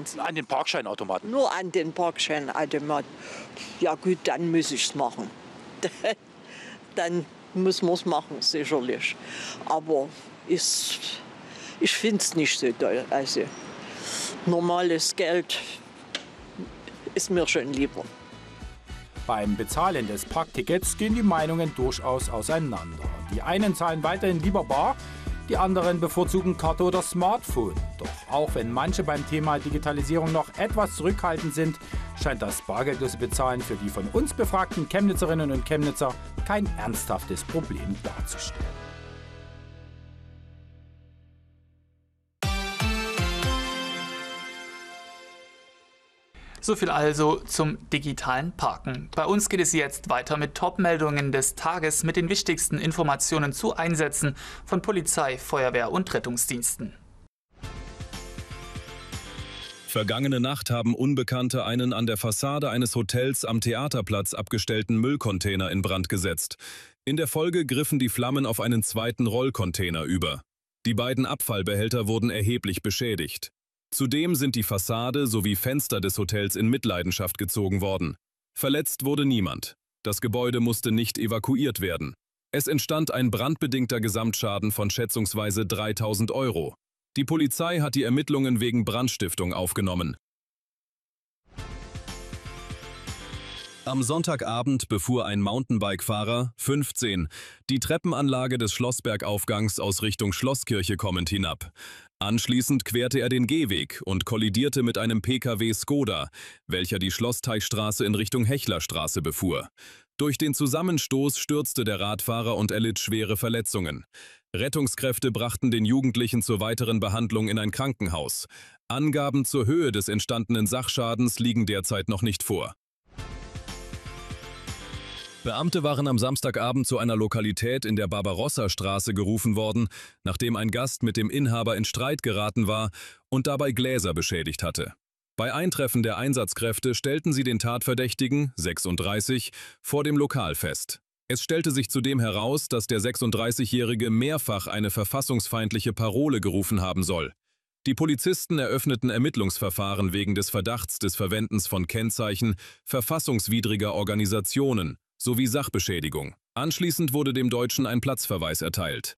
Fernsehen. An den Parkscheinautomaten? Nur an den Parkscheinautomaten. Ja gut, dann muss ich es machen. Dann muss man es machen, sicherlich. Aber ich finde es nicht so toll. Also normales Geld ist mir schon lieber. Beim Bezahlen des Parktickets gehen die Meinungen durchaus auseinander. Die einen zahlen weiterhin lieber bar, die anderen bevorzugen Karte oder Smartphone. Doch auch wenn manche beim Thema Digitalisierung noch etwas zurückhaltend sind, scheint das bargeldlose Bezahlen für die von uns befragten Chemnitzerinnen und Chemnitzer kein ernsthaftes Problem darzustellen. So viel also zum digitalen Parken. Bei uns geht es jetzt weiter mit Top-Meldungen des Tages mit den wichtigsten Informationen zu Einsätzen von Polizei, Feuerwehr und Rettungsdiensten. Vergangene Nacht haben Unbekannte einen an der Fassade eines Hotels am Theaterplatz abgestellten Müllcontainer in Brand gesetzt. In der Folge griffen die Flammen auf einen zweiten Rollcontainer über. Die beiden Abfallbehälter wurden erheblich beschädigt. Zudem sind die Fassade sowie Fenster des Hotels in Mitleidenschaft gezogen worden. Verletzt wurde niemand. Das Gebäude musste nicht evakuiert werden. Es entstand ein brandbedingter Gesamtschaden von schätzungsweise 3.000 €. Die Polizei hat die Ermittlungen wegen Brandstiftung aufgenommen. Am Sonntagabend befuhr ein Mountainbike-Fahrer, 15, die Treppenanlage des Schlossbergaufgangs aus Richtung Schlosskirche kommend hinab. Anschließend querte er den Gehweg und kollidierte mit einem PKW Skoda, welcher die Schlossteichstraße in Richtung Hechlerstraße befuhr. Durch den Zusammenstoß stürzte der Radfahrer und erlitt schwere Verletzungen. Rettungskräfte brachten den Jugendlichen zur weiteren Behandlung in ein Krankenhaus. Angaben zur Höhe des entstandenen Sachschadens liegen derzeit noch nicht vor. Beamte waren am Samstagabend zu einer Lokalität in der Barbarossa-Straße gerufen worden, nachdem ein Gast mit dem Inhaber in Streit geraten war und dabei Gläser beschädigt hatte. Bei Eintreffen der Einsatzkräfte stellten sie den Tatverdächtigen, 36, vor dem Lokal fest. Es stellte sich zudem heraus, dass der 36-Jährige mehrfach eine verfassungsfeindliche Parole gerufen haben soll. Die Polizisten eröffneten Ermittlungsverfahren wegen des Verdachts des Verwendens von Kennzeichen verfassungswidriger Organisationen sowie Sachbeschädigung. Anschließend wurde dem Deutschen ein Platzverweis erteilt.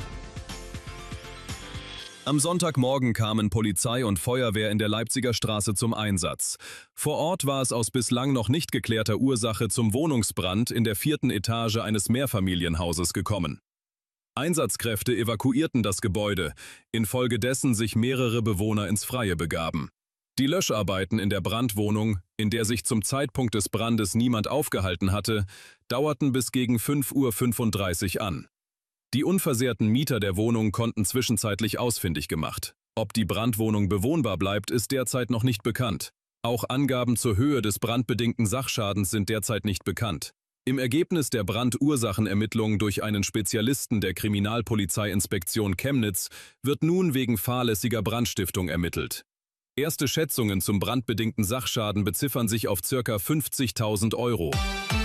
Am Sonntagmorgen kamen Polizei und Feuerwehr in der Leipziger Straße zum Einsatz. Vor Ort war es aus bislang noch nicht geklärter Ursache zum Wohnungsbrand in der 4. Etage eines Mehrfamilienhauses gekommen. Einsatzkräfte evakuierten das Gebäude, infolgedessen sich mehrere Bewohner ins Freie begaben. Die Löscharbeiten in der Brandwohnung, in der sich zum Zeitpunkt des Brandes niemand aufgehalten hatte, dauerten bis gegen 5:35 Uhr an. Die unversehrten Mieter der Wohnung konnten zwischenzeitlich ausfindig gemacht. Ob die Brandwohnung bewohnbar bleibt, ist derzeit noch nicht bekannt. Auch Angaben zur Höhe des brandbedingten Sachschadens sind derzeit nicht bekannt. Im Ergebnis der Brandursachenermittlung durch einen Spezialisten der Kriminalpolizeiinspektion Chemnitz wird nun wegen fahrlässiger Brandstiftung ermittelt. Erste Schätzungen zum brandbedingten Sachschaden beziffern sich auf ca. 50.000 €.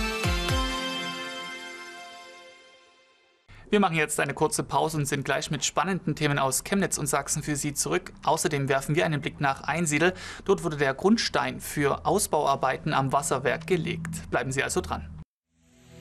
Wir machen jetzt eine kurze Pause und sind gleich mit spannenden Themen aus Chemnitz und Sachsen für Sie zurück. Außerdem werfen wir einen Blick nach Einsiedel. Dort wurde der Grundstein für Ausbauarbeiten am Wasserwerk gelegt. Bleiben Sie also dran.